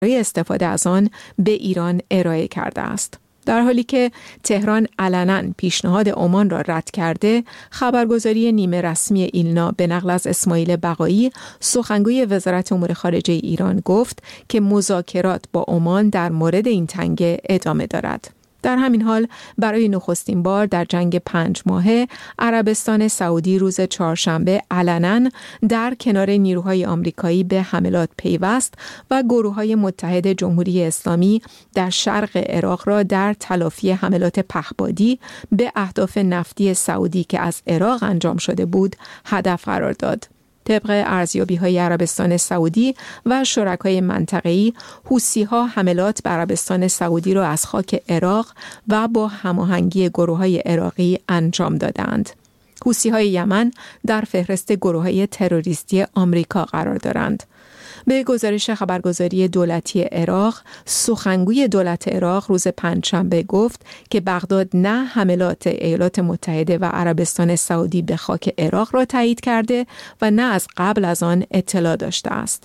برای استفاده از آن به ایران ارائه کرده است. در حالی که تهران علناً پیشنهاد عمان را رد کرده، خبرگزاری نیمه رسمی ایلنا به نقل از اسماعیل بقایی، سخنگوی وزارت امور خارجه ایران، گفت که مذاکرات با عمان در مورد این تنگه ادامه دارد. در همین حال برای نخستین بار در جنگ 5 ماهه عربستان سعودی روز چهارشنبه علناً در کنار نیروهای آمریکایی به حملات پیوست و گروه‌های متحد جمهوری اسلامی در شرق عراق را در تلافی حملات پهپادی به اهداف نفتی سعودی که از عراق انجام شده بود هدف قرار داد. طبق ارزیابی‌های عربستان سعودی و شرکای منطقه‌ای، حوثی‌ها حملات به عربستان سعودی را از خاک عراق و با هماهنگی گروه‌های عراقی انجام دادند. حوثی‌های یمن در فهرست گروه‌های تروریستی آمریکا قرار دارند. به گزارش خبرگزاری دولتی عراق، سخنگوی دولت عراق روز پنجشنبه گفت که بغداد نه حملات ایالات متحده و عربستان سعودی به خاک عراق را تایید کرده و نه از قبل از آن اطلاع داشته است.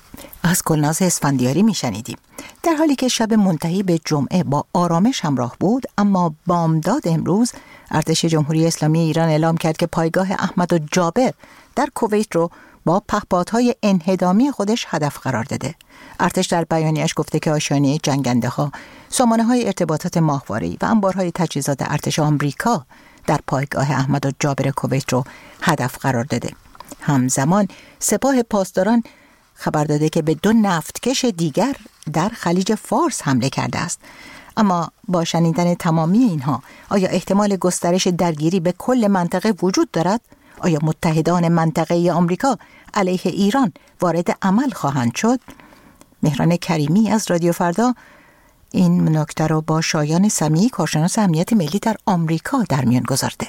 از گلناز اسفندیاری میشنیدیم. در حالی که شب منتهی به جمعه با آرامش همراه بود، اما بامداد امروز ارتش جمهوری اسلامی ایران اعلام کرد که پایگاه احمدالجابر در کویت رو با پهپادهای انهدامی خودش هدف قرار داده. ارتش در بیانیه‌اش گفته که آشیانه جنگنده‌ها، سامانه‌های ارتباطات ماهواره‌ای و انبارهای تجهیزات ارتش آمریکا در پایگاه احمدالجابر کویت رو هدف قرار داده. همزمان سپاه پاسداران خبر داده که به 2 نفتکش دیگر در خلیج فارس حمله کرده است. اما با شنیدن تمامی اینها، آیا احتمال گسترش درگیری به کل منطقه وجود دارد؟ آیا متحدان منطقه‌ای آمریکا علیه ایران وارد عمل خواهند شد؟ مهران کریمی از رادیو فردا این نکته را با شایان سمیعی، کارشناس امنیت ملی در آمریکا، در میان گذارده.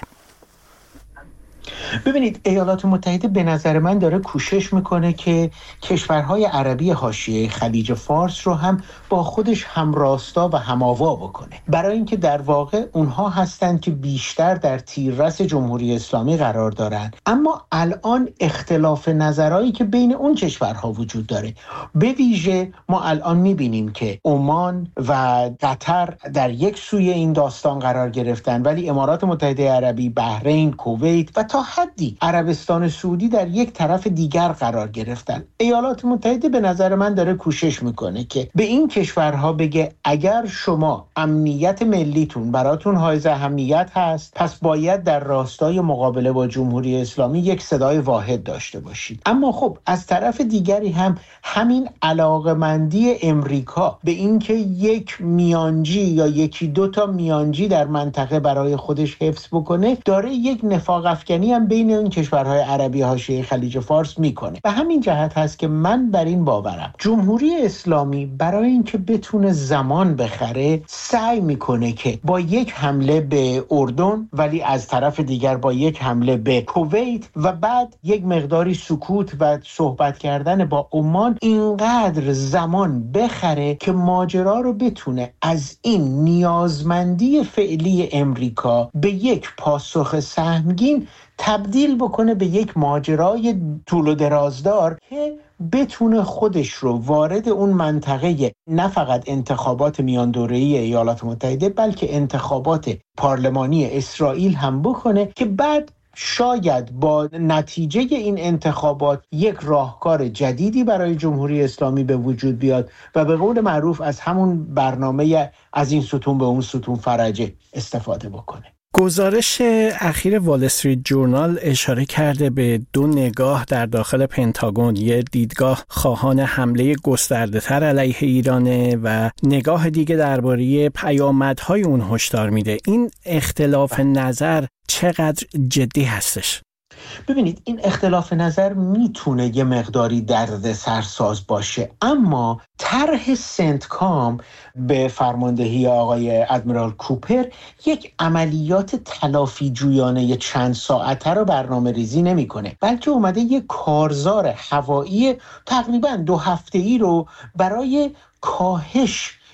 ببینید، ایالات متحده به نظر من داره کوشش میکنه که کشورهای عربی حاشیه خلیج فارس رو هم با خودش همراستا و هماوا بکنه، برای اینکه در واقع اونها هستند که بیشتر در تیررس جمهوری اسلامی قرار دارن. اما الان اختلاف نظرهایی که بین اون کشورها وجود داره، به ویژه ما الان میبینیم که عمان و قطر در یک سوی این داستان قرار گرفتن، ولی امارات متحده عربی، بحرین، کویت و تا حدی عربستان سعودی در یک طرف دیگر قرار گرفتن. ایالات متحده به نظر من داره کوشش میکنه که به این کشورها بگه اگر شما امنیت ملیتون براتون حائز اهمیت هست، پس باید در راستای مقابله با جمهوری اسلامی یک صدای واحد داشته باشید. اما خب از طرف دیگری هم همین علاقمندی امریکا به اینکه یک میانجی یا یکی دو تا میانجی در منطقه برای خودش حفظ بکنه، داره یک نفاق افکنی هم بین این کشورهای عربی حاشیه خلیج فارس میکنه. و همین جهت هست که من بر این باورم جمهوری اسلامی برای اینکه بتونه زمان بخره، سعی میکنه که با یک حمله به اردن، ولی از طرف دیگر با یک حمله به کویت و بعد یک مقداری سکوت و صحبت کردن با عمان، اینقدر زمان بخره که ماجرا رو بتونه از این نیازمندی فعلی امریکا به یک پاسخ سهمگین تبدیل بکنه به یک ماجرای طول و درازدار که بتونه خودش رو وارد اون منطقه نه فقط انتخابات میان دوره‌ای ایالات متحده، بلکه انتخابات پارلمانی اسرائیل هم بکنه که بعد شاید با نتیجه این انتخابات یک راهکار جدیدی برای جمهوری اسلامی به وجود بیاد و به قول معروف از همون برنامه از این ستون به اون ستون فرجه استفاده بکنه. گزارش اخیر وال استریت جورنال اشاره کرده به 2 نگاه در داخل پنتاگون، یه دیدگاه خواهان حمله گسترده‌تر علیه ایرانه و نگاه دیگه درباره پیامدهای اون هشدار میده. این اختلاف نظر چقدر جدی هستش؟ ببینید، این اختلاف نظر میتونه یه مقداری درد سرساز باشه، اما طرح سنتکام به فرماندهی آقای ادمیرال کوپر یک عملیات تلافی جویانه چند ساعته رو برنامه ریزی نمی کنه، بلکه اومده یک کارزار هوایی تقریباً 2 هفته‌ای رو برای کاهش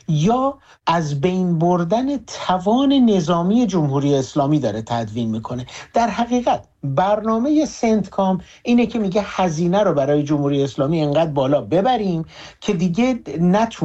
یا از بین بردن توان نظامی جمهوری اسلامی داره تدوین میکنه. در حقیقت برنامه سنتکام اینه که میگه هزینه رو برای جمهوری اسلامی انقدر بالا ببریم که دیگه نتونه